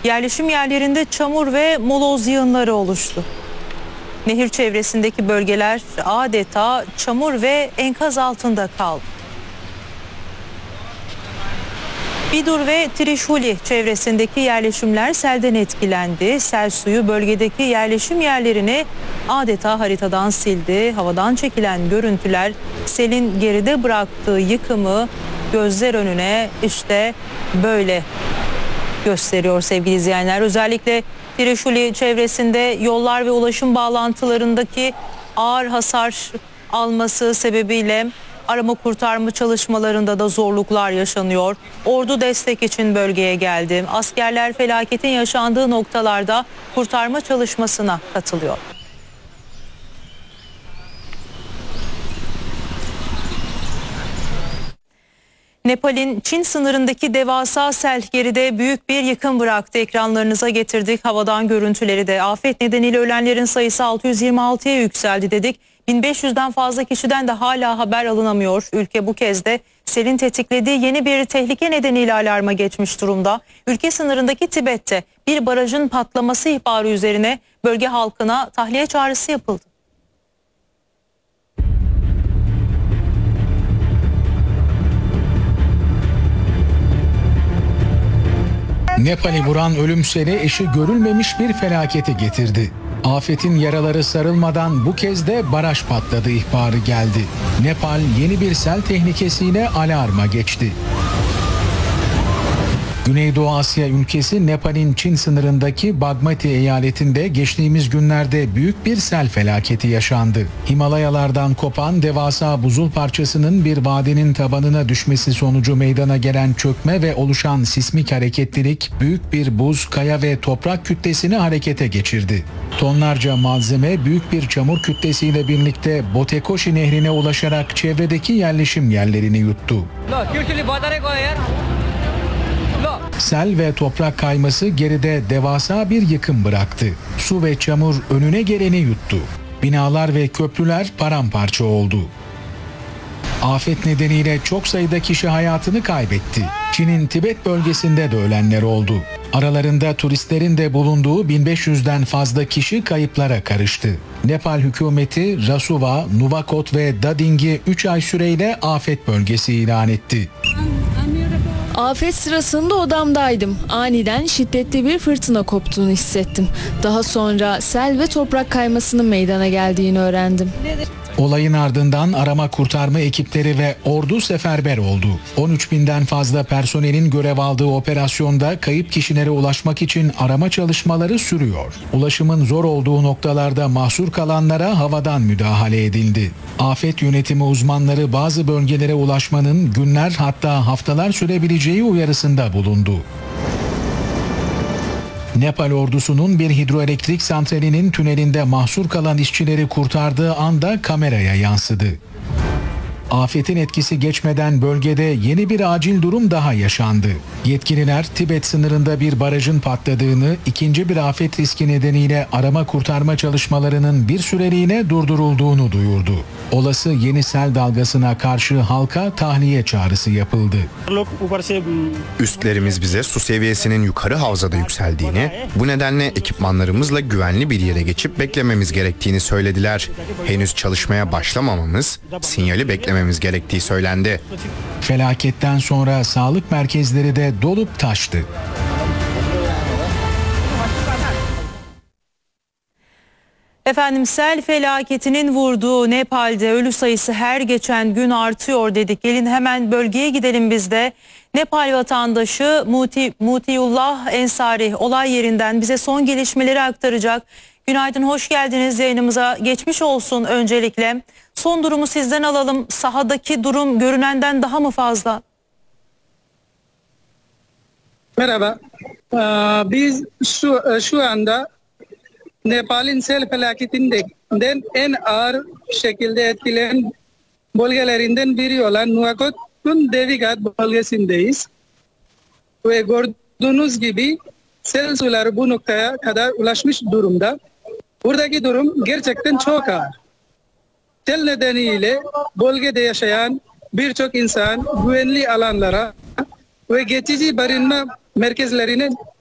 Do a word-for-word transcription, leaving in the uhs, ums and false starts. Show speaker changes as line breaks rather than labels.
Yerleşim yerlerinde çamur ve moloz yığınları oluştu. Nehir çevresindeki bölgeler adeta çamur ve enkaz altında kaldı. Bidur ve Trişuli çevresindeki yerleşimler selden etkilendi. Sel suyu bölgedeki yerleşim yerlerini adeta haritadan sildi. Havadan çekilen görüntüler selin geride bıraktığı yıkımı gözler önüne işte böyle gösteriyor sevgili izleyenler. Özellikle Trişuli çevresinde yollar ve ulaşım bağlantılarındaki ağır hasar alması sebebiyle arama kurtarma çalışmalarında da zorluklar yaşanıyor. Ordu destek için bölgeye geldi. Askerler felaketin yaşandığı noktalarda kurtarma çalışmasına katılıyor. Nepal'in Çin sınırındaki devasa sel geride büyük bir yıkım bıraktı. Ekranlarınıza getirdik. Havadan görüntüleri de. Afet nedeniyle ölenlerin sayısı altı yüz yirmi altıya yükseldi dedik. bin beş yüzden fazla kişiden de hala haber alınamıyor. Ülke bu kez de selin tetiklediği yeni bir tehlike nedeniyle alarma geçmiş durumda. Ülke sınırındaki Tibet'te bir barajın patlaması ihbarı üzerine bölge halkına tahliye çağrısı yapıldı.
Nepal'i vuran ölüm seli eşi görülmemiş bir felaketi getirdi. Afetin yaraları sarılmadan bu kez de baraj patladı ihbarı geldi. Nepal yeni bir sel tehlikesiyle alarma geçti. Güneydoğu Asya ülkesi Nepal'in Çin sınırındaki Bagmati eyaletinde geçtiğimiz günlerde büyük bir sel felaketi yaşandı. Himalayalardan kopan devasa buzul parçasının bir vadinin tabanına düşmesi sonucu meydana gelen çökme ve oluşan sismik hareketlilik büyük bir buz, kaya ve toprak kütlesini harekete geçirdi. Tonlarca malzeme büyük bir çamur kütlesiyle birlikte Botekoshi nehrine ulaşarak çevredeki yerleşim yerlerini yuttu. Sel ve toprak kayması geride devasa bir yıkım bıraktı. Su ve çamur önüne geleni yuttu. Binalar ve köprüler paramparça oldu. Afet nedeniyle çok sayıda kişi hayatını kaybetti. Çin'in Tibet bölgesinde de ölenler oldu. Aralarında turistlerin de bulunduğu bin beş yüzden fazla kişi kayıplara karıştı. Nepal hükümeti Rasuva, Nuvakot ve Dading'i üç ay süreyle afet bölgesi ilan etti.
Afet sırasında odamdaydım. Aniden şiddetli bir fırtına koptuğunu hissettim. Daha sonra sel ve toprak kaymasının meydana geldiğini öğrendim.
Olayın ardından arama kurtarma ekipleri ve ordu seferber oldu. on üç binden fazla personelin görev aldığı operasyonda kayıp kişilere ulaşmak için arama çalışmaları sürüyor. Ulaşımın zor olduğu noktalarda mahsur kalanlara havadan müdahale edildi. Afet yönetimi uzmanları bazı bölgelere ulaşmanın günler hatta haftalar sürebileceği uyarısında bulundu. Nepal ordusunun bir hidroelektrik santralinin tünelinde mahsur kalan işçileri kurtardığı anda kameraya yansıdı. Afetin etkisi geçmeden bölgede yeni bir acil durum daha yaşandı. Yetkililer Tibet sınırında bir barajın patladığını, ikinci bir afet riski nedeniyle arama kurtarma çalışmalarının bir süreliğine durdurulduğunu duyurdu. Olası yeni sel dalgasına karşı halka tahliye çağrısı yapıldı.
Üstlerimiz bize su seviyesinin yukarı havzada yükseldiğini, bu nedenle ekipmanlarımızla güvenli bir yere geçip beklememiz gerektiğini söylediler. Henüz çalışmaya başlamamamız, sinyali beklememiz gerektiği söylendi.
Felaketten sonra sağlık merkezleri de dolup taştı.
Efendim sel felaketinin vurduğu Nepal'de ölü sayısı her geçen gün artıyor dedik. Gelin hemen bölgeye gidelim biz de. Nepal vatandaşı Muti, Mutiullah Ensari olay yerinden bize son gelişmeleri aktaracak. Günaydın, hoş geldiniz yayınımıza. Geçmiş olsun öncelikle. Son durumu sizden alalım. Sahadaki durum görünenden daha mı fazla?
Merhaba. Ee, biz şu, şu anda Nepal'in sel felaketinden en ağır şekilde etkilenen bölgelerinden biri olan Nuwakot'un Devigat bölgesindeyiz. Ve gördüğünüz gibi sel suları bu noktaya kadar ulaşmış durumda. Buradaki durum gerçekten çok ağır. Sel nedeniyle bölgede yaşayan birçok insan güvenli alanlara ve geçici barınma merkezlerine